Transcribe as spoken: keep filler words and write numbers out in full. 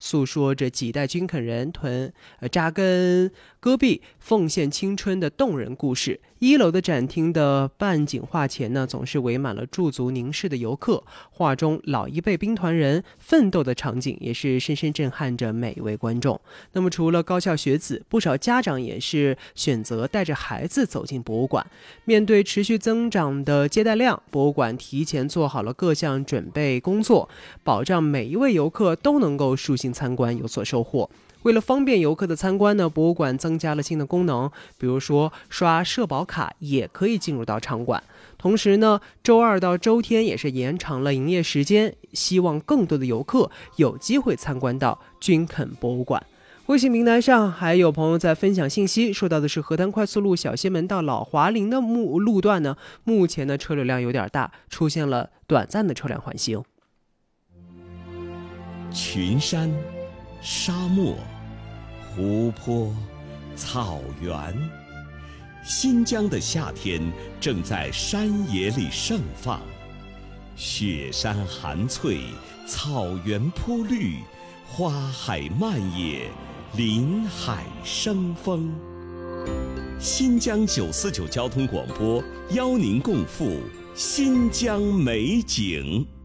诉说着几代军垦人屯呃扎根戈壁、奉献青春的动人故事。一楼的展厅的半景画前呢，总是围满了驻足凝视的游客，画中老一辈兵团人奋斗的场景也是深深震撼着每一位观众。那么除了高校学子，不少家长也是选择带着孩子走进博物馆。面对持续增长的接待量，博物馆提前做好了各项准备工作，保障每一位游客都能够舒心参观，有所收获。为了方便游客的参观呢，博物馆增加了新的功能，比如说刷社保卡也可以进入到场馆。同时呢，周二到周天也是延长了营业时间，希望更多的游客有机会参观到军垦博物馆。微信平台上还有朋友在分享信息，说到的是河滩快速路小西门到老华林的路路段呢，目前的车流量有点大，出现了短暂的车辆缓行。 群山、沙漠、湖泊、草原，新疆的夏天正在山野里盛放，雪山含翠，草原铺绿，花海漫野，林海生风。新疆九四九交通广播邀您共赴新疆美景。